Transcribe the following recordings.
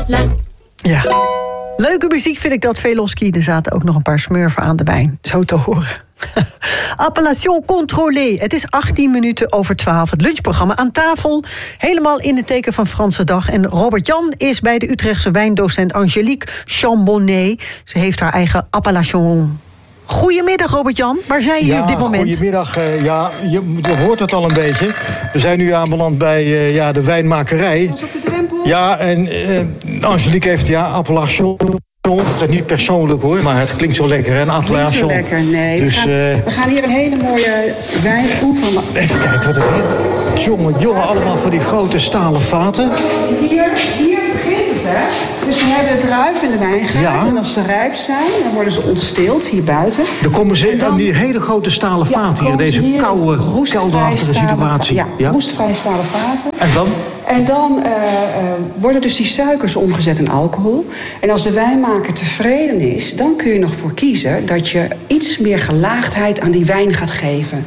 Ja. Leuke muziek vind ik dat, Velosky. Er zaten ook nog een paar smurfen aan de wijn. Zo te horen. Appellation contrôlée. Het is 18 minuten over 12. Het lunchprogramma aan tafel. Helemaal in het teken van Franse dag. En Robert-Jan is bij de Utrechtse wijndocent Angélique Chambonnet. Ze heeft haar eigen appellation. Goedemiddag, Robert-Jan. Waar zijn jullie op dit moment? Goedemiddag. Je hoort het al een beetje. We zijn nu aanbeland bij de wijnmakerij. Was op de drempel? Ja, en Angélique heeft appellation. Dat is niet persoonlijk hoor, maar het klinkt zo lekker. Een appellation. Niet zo lekker, nee. Dus, we gaan hier een hele mooie wijn proeven. Even kijken wat er is. Jongen, allemaal van die grote stalen vaten. Hier begint het, hè. Dus we hebben de druif in de wijngaard. Ja. En als ze rijp zijn, dan worden ze ontsteeld hier buiten. Dan komen ze aan die hele grote stalen vaten hier. In deze koude, kelderachtige situatie. Ja, roestvrije stalen vaten. En dan? En dan worden dus die suikers omgezet in alcohol. En als de wijnmaker tevreden is, dan kun je nog voor kiezen dat je iets meer gelaagdheid aan die wijn gaat geven.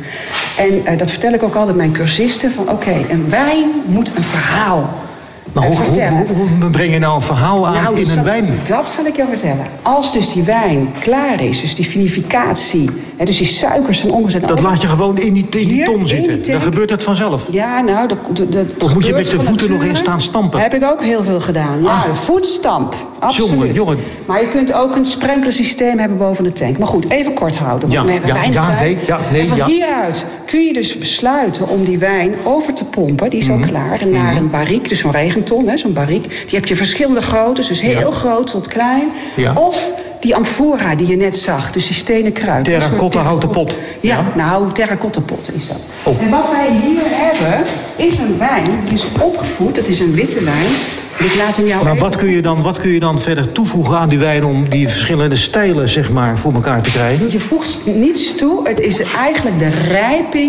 En dat vertel ik ook altijd mijn cursisten. Van oké, een wijn moet een verhaal Maar hoe breng je nou een verhaal aan in een wijn? Dat zal ik jou vertellen. Als dus die wijn klaar is, dus die vinificatie, dus die suikers zijn omgezet. Dat laat je gewoon in die ton zitten. Dan gebeurt het vanzelf. Ja, nou, of moet je met de voeten nog in staan stampen? Heb ik ook heel veel gedaan. Ja, de voetstamp. Absoluut. Jongen. Maar je kunt ook een sprenklersysteem hebben boven de tank. Maar goed, even kort houden. Want we hebben weinig tijd. En van hieruit kun je dus besluiten om die wijn over te pompen. Die is al klaar. Naar een barrique, dus zo'n regenton, zo'n barrique. Die heb je verschillende groottes. Dus heel groot tot klein. Ja. Of die amfora die je net zag. Dus die stenen kruik. Terracotta houten pot. Ja, nou, terracotta pot is dat. Oh. En wat wij hier hebben, is een wijn. Die is opgevoed. Dat is een witte wijn. Ik laat hem jou maar wat kun je dan verder toevoegen aan die wijn om die verschillende stijlen zeg maar voor elkaar te krijgen? Je voegt niets toe. Het is eigenlijk de rijping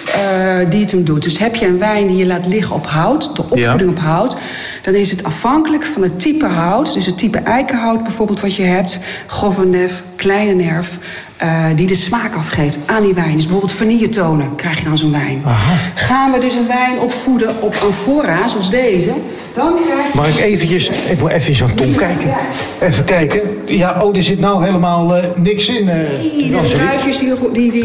die het hem doet. Dus heb je een wijn die je laat liggen op hout, de opvoeding op hout, dan is het afhankelijk van het type hout. Dus het type eikenhout bijvoorbeeld wat je hebt, grove nef, kleine nerf, die de smaak afgeeft aan die wijn. Dus bijvoorbeeld vanilletonen krijg je dan zo'n wijn. Aha. Gaan we dus een wijn opvoeden op amfora, zoals deze, dan krijg je... Mag ik moet even in zo'n ton kijken. Ja. Even kijken. Ja, er zit nou helemaal niks in. De druifjes die...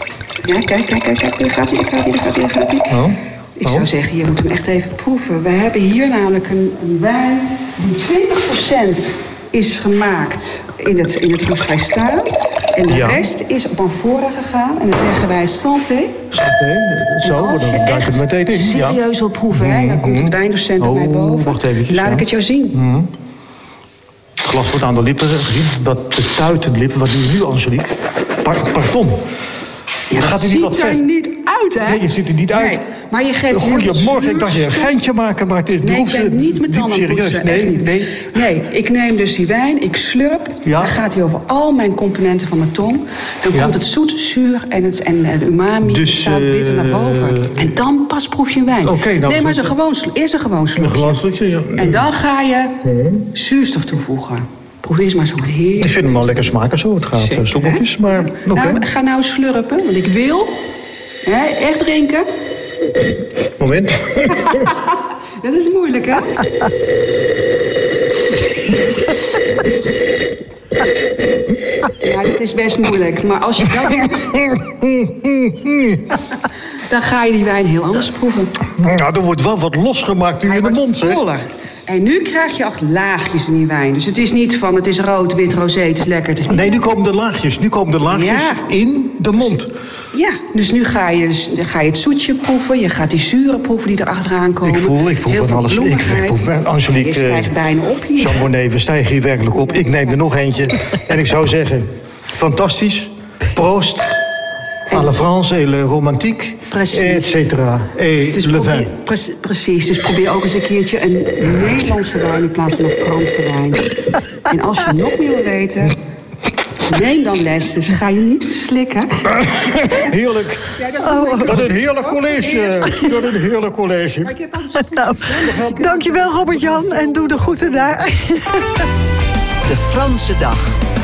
Ja, kijk, daar gaat hij. Oh. Ik zou zeggen, je moet hem echt even proeven. We hebben hier namelijk een wijn die 20% is gemaakt in het roestvrij stijl. En de rest is op amfora gegaan. En dan zeggen wij santé. Santé, zo, dan duikt het meteen in. Serieus wil proeven, dan komt het wijndocent bij mij boven. Wacht eventjes. Laat ik het jou zien. Het glas wordt aan de lippen gezien. Dat de tuitende lippen, wat doe je nu, Angélique? Pardon. Ja, dat ziet er niet uit, hè? Nee, je ziet er niet uit. Nee, maar je geeft Goedemorgen, ik dacht je een geintje maken, maar het is ik ben niet met tanden serieus. Nee, ik neem dus die wijn, ik slurp. Ja. Dan gaat hij over al mijn componenten van mijn tong. Dan komt het zoet, zuur en de umami, dus, het zout, bitter naar boven. En dan pas proef je wijn. Okay, nee, maar eerst een gewoon slurpje. Een gewoon slurpje, ja. En dan ga je zuurstof toevoegen. Probeer eens maar zo heerlijk. Ik vind hem wel lekker smaken zo. Het gaat stoppeltjes, maar oké. Nou, ga nou slurpen, want ik wil echt drinken. Moment. Dat is moeilijk, hè? Ja, dat is best moeilijk. Maar als je dat doet, dan ga je die wijn heel anders proeven. Nou, er wordt wel wat losgemaakt nu in de mond, hè? En nu krijg je 8 laagjes in die wijn. Dus het is niet van, het is rood, wit, rosé, het is lekker. Het is niet... Nee, nu komen de laagjes. In de mond. Ja, dus nu ga je het zoetje proeven. Je gaat die zuren proeven die erachteraan komen. Ik proef van alles. Angélique, je stijgt bijna op hier. Chambonnet, we stijgen hier werkelijk op. Ik neem er nog eentje. En ik zou zeggen, fantastisch. Proost. À la France et le romantique, et cetera. Et dus le vin. Precies, dus probeer ook eens een keertje een Nederlandse wijn in plaats van een Franse wijn. En als je nog meer wil weten, neem dan les. Dus ga je niet verslikken. Heerlijk. Ja, dat een heerlijk college. Dat een heerlijk college. Nou, dankjewel Robert-Jan en doe de groeten daar. De Franse dag.